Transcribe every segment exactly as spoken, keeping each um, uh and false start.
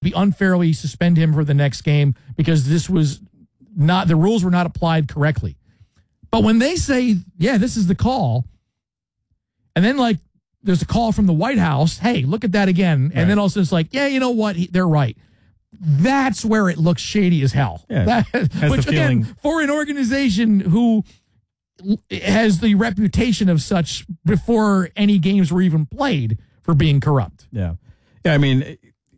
be unfairly suspend him for the next game because this was not, the rules were not applied correctly. But when they say, yeah, this is the call, and then like there's a call from the White House, hey, look at that again, and right. then also it's like, yeah, you know what, he, they're right. That's where it looks shady as hell. Yeah, that, which again, for an organization who has the reputation of such before any games were even played for being corrupt. Yeah. Yeah, I mean,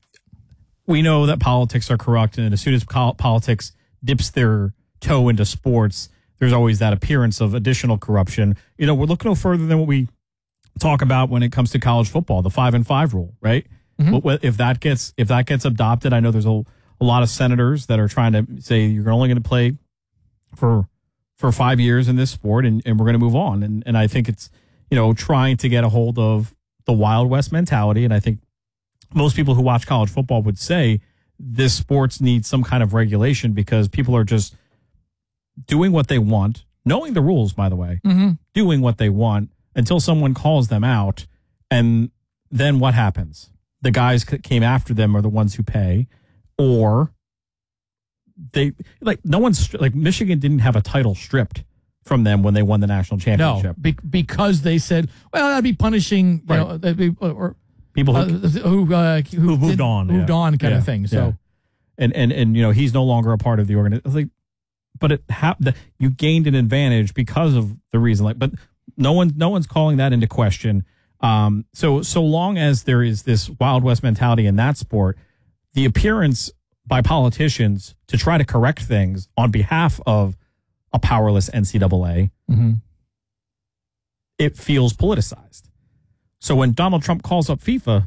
we know that politics are corrupt, and as soon as politics dips their toe into sports, there's always that appearance of additional corruption. You know, we're looking no further than what we talk about when it comes to college football, the five and five rule, right? Mm-hmm. If that gets if that gets adopted, I know there's a, a lot of senators that are trying to say you're only going to play for for five years in this sport, and, and we're going to move on. And and I think it's, you know, trying to get a hold of the Wild West mentality. And I think most people who watch college football would say this sports needs some kind of regulation because people are just doing what they want, knowing the rules, by the way, mm-hmm. doing what they want until someone calls them out. And then what happens? The guys that came after them are the ones who pay, or they like no one's like Michigan didn't have a title stripped from them when they won the national championship. No, be, because they said, well, that'd be punishing, you right. know, that'd be, or people who uh, who, uh, who, who moved did, on, moved yeah. on, kind yeah. of thing. So, yeah. and and and you know, he's no longer a part of the organization. Like, but it ha- the, you gained an advantage because of the reason. Like, but no one, no one's calling that into question. Um, so so long as there is this Wild West mentality in that sport, the appearance by politicians to try to correct things on behalf of a powerless N C double A, mm-hmm. it feels politicized. So when Donald Trump calls up FIFA,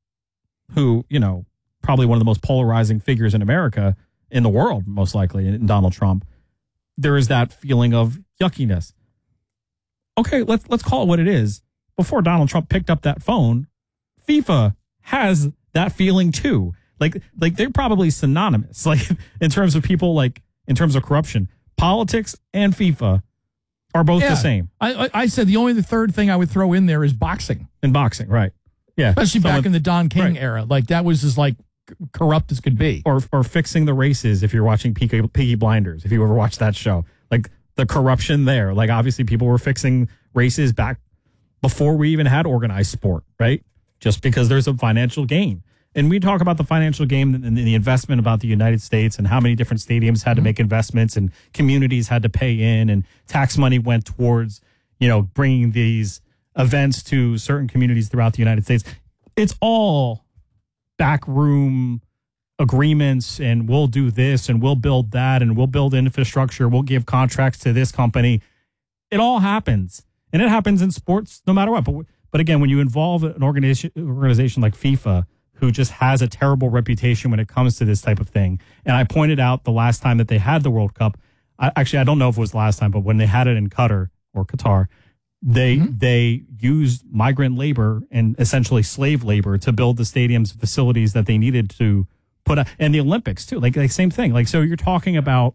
who, you know, probably one of the most polarizing figures in America, in the world, most likely, in Donald Trump, there is that feeling of yuckiness. Okay, let's let's call it what it is. Before Donald Trump picked up that phone, FIFA has that feeling too. Like, like they're probably synonymous. Like in terms of people, like in terms of corruption, politics and FIFA are both yeah. the same. I, I I said the only the third thing I would throw in there is boxing. In boxing, right? Yeah, especially Someone, back in the Don King right. era. Like that was as like corrupt as could be. Or or fixing the races. If you're watching Peaky, Peaky Blinders, if you ever watched that show, like the corruption there. Like obviously people were fixing races back before we even had organized sport, right? Just because there's a financial gain. And we talk about the financial gain and the investment about the United States and how many different stadiums had to make investments and communities had to pay in and tax money went towards, you know, bringing these events to certain communities throughout the United States. It's all backroom agreements and we'll do this and we'll build that and we'll build infrastructure. We'll give contracts to this company. It all happens. And it happens in sports no matter what. But but again, when you involve an organization organization like FIFA, who just has a terrible reputation when it comes to this type of thing. And I pointed out the last time that they had the World Cup, I, actually, I don't know if it was the last time, but when they had it in Qatar or Qatar, they mm-hmm. they used migrant labor and essentially slave labor to build the stadiums, facilities that they needed to put a, and the Olympics too, like, like same thing. Like, so you're talking about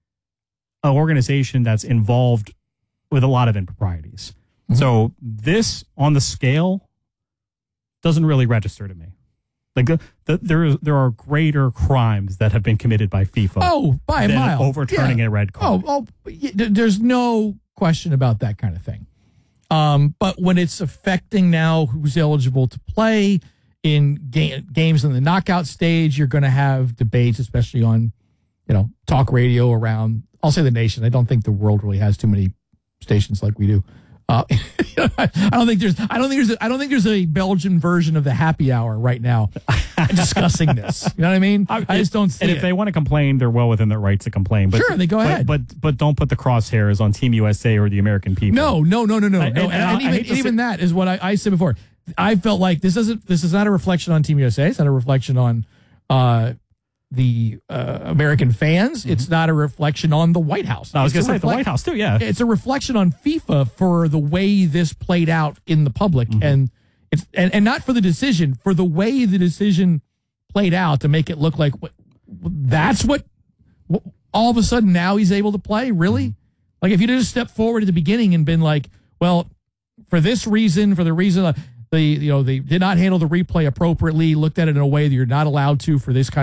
an organization that's involved with a lot of improprieties. Mm-hmm. So this on the scale doesn't really register to me. Like the, the, there is there are greater crimes that have been committed by FIFA. Oh, by a than mile, overturning yeah. a red card. Oh, oh, there's no question about that kind of thing. Um, but when it's affecting now who's eligible to play in ga- games in the knockout stage, you're going to have debates, especially on, you know, talk radio around. I'll say the nation. I don't think the world really has too many stations like we do. Uh, I don't think there's. I don't think there's. A, I don't think there's a Belgian version of the happy hour right now discussing this. You know what I mean? I, I just don't see And it. if they want to complain, they're well within their rights to complain. But, sure, they go but, ahead. But but don't put the crosshairs on Team U S A or the American people. No, no, no, no, no, I, no. And, And, and, and even, even that is what I, I said before. I felt like this doesn't. This is not a reflection on Team U S A. It's not a reflection on uh, the uh, American fans. Mm-hmm. It's not a reflection on the White House. I was going to say reflect- the White House too. Yeah, it's a reflection on FIFA for the way this played out in the public, mm-hmm. and it's and, and not for the decision, for the way the decision played out to make it look like what, that's what, what all of a sudden now he's able to play. Really, mm-hmm. like if you just stepped forward at the beginning and been like, well, for this reason, for the reason. Uh, The, you know, they did not handle the replay appropriately, looked at it in a way that you're not allowed to for this kind